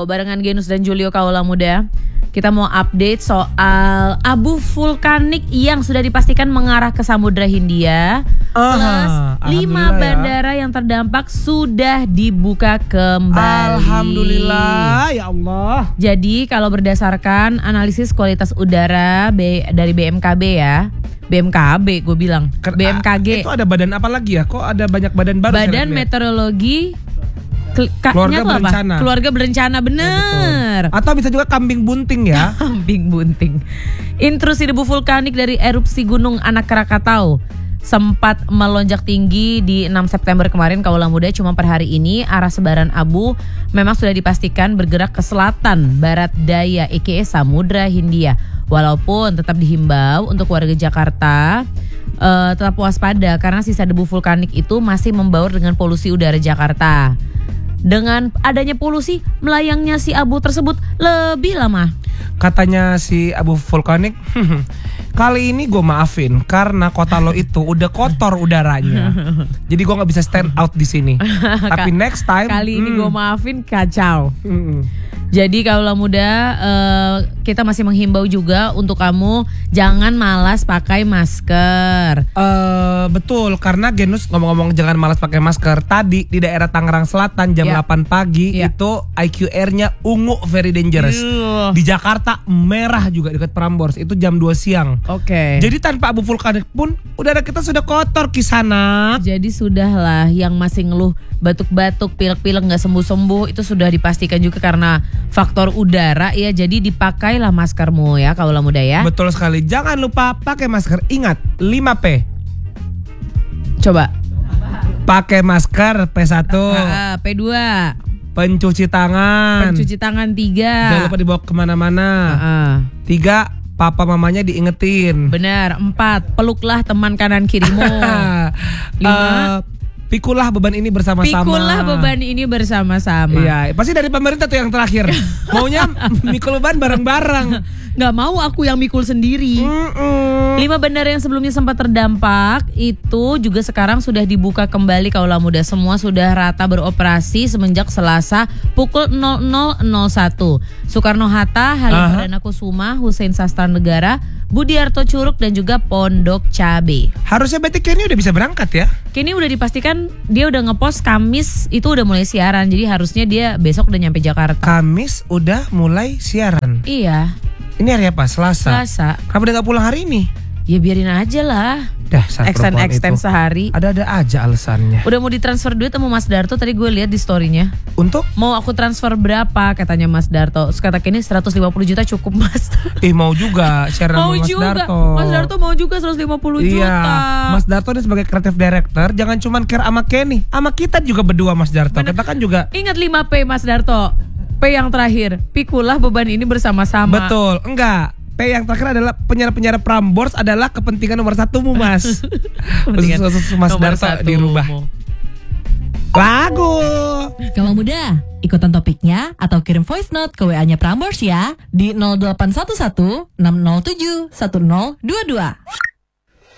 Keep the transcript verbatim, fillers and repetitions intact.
barengan Genus dan Julio Kaula Muda. Kita mau update soal abu vulkanik yang sudah dipastikan mengarah ke Samudra Hindia. Plus lima bandara ya. yang terdampak sudah dibuka kembali. Alhamdulillah ya Allah. Jadi kalau berdasarkan analisis kualitas udara B, dari B M K B ya. B M K B gue bilang Ker- B M K G. Itu ada badan apa lagi ya? Kok ada banyak badan baru? Badan Meteorologi Kli- Keluarga Berencana. Keluarga Berencana, bener. Ya, atau bisa juga kambing bunting ya. Kambing bunting. Intrusi debu vulkanik dari erupsi Gunung Anak Krakatau sempat melonjak tinggi di enam September kemarin Kaula Muda. Cuma per hari ini arah sebaran abu memang sudah dipastikan bergerak ke selatan barat daya aka Samudra Hindia. Walaupun tetap dihimbau untuk warga Jakarta uh, tetap waspada karena sisa debu vulkanik itu masih membaur dengan polusi udara Jakarta. Dengan adanya polusi, melayangnya si abu tersebut lebih lama. Katanya si abu vulkanik, kali ini gue maafin karena kota lo itu udah kotor udaranya. Jadi gue nggak bisa stand out di sini. Tapi next time kali ini hmm. gue maafin kacau. Hmm. Jadi Kaula Muda, uh, kita masih menghimbau juga untuk kamu jangan malas pakai masker. Uh, betul, karena Genus ngomong-ngomong jangan malas pakai masker. Tadi di daerah Tangerang Selatan jam ya. delapan pagi ya. itu I Q R-nya ungu, very dangerous. Yuh. Di Jakarta merah juga dekat Prambors, itu jam dua siang. Oke. Okay. Jadi tanpa abu vulkanik pun udara kita sudah kotor Kisana. Jadi sudahlah yang masih ngeluh batuk-batuk, pilek-pilek nggak sembuh-sembuh itu sudah dipastikan juga karena faktor udara ya. Jadi dipakailah maskermu ya Kaula Muda ya. Betul sekali. Jangan lupa pakai masker. Ingat lima P. Coba. Pakai masker P satu. Ah, P dua. Pencuci tangan. Pencuci tangan tiga. Jangan lupa dibawa kemana-mana. Ah. Tiga, papa mamanya diingetin. Benar. Empat, peluklah teman kanan kirimu. Lima. Uh, Pikulah beban ini bersama-sama. Pikulah beban ini bersama-sama. Iya, pasti dari pemerintah tuh yang terakhir. Maunya mikul beban bareng-bareng. Gak mau aku yang mikul sendiri. Mm-mm. Lima bandara yang sebelumnya sempat terdampak itu juga sekarang sudah dibuka kembali Kaula Muda. Semua sudah rata beroperasi semenjak Selasa pukul nol nol nol satu. Soekarno-Hatta, Halim Perdana Kusuma, Hussein Sastra Negara, Budiarto Curug dan juga Pondok Cabe. Harusnya berarti Kenny udah bisa berangkat ya? Kenny udah dipastikan dia udah ngepost Kamis itu udah mulai siaran. Jadi harusnya dia besok udah nyampe Jakarta. Kamis udah mulai siaran. Iya. Ini hari apa? Selasa. Selasa. Kenapa dia gak pulang hari ini? Ya biarin aja lah. Dah, extend extend sehari. Ada-ada aja alasannya. Udah mau ditransfer duit sama Mas Darto. Tadi gue lihat di storynya. Untuk? Mau aku transfer berapa katanya Mas Darto. Terus kata Kenny seratus lima puluh juta cukup Mas. Eh mau juga share mau sama Mas juga. Darto. Mas Darto mau juga seratus lima puluh iya. juta. Mas Darto ini sebagai creative director jangan cuma care sama Kenny, sama kita juga berdua Mas Darto. Bener. Kita kan juga. Ingat lima P Mas Darto. P yang terakhir, pikulah beban ini bersama-sama. Betul, enggak. P yang terakhir adalah penyiar-penyiar Prambors adalah kepentingan nomor satumu Mas. Khusus Mas Darto dirubah. Lagu. Kaula Muda, ikutan topiknya atau kirim voice note ke W A-nya Prambors ya di nol delapan satu satu enam nol tujuh satu nol dua dua.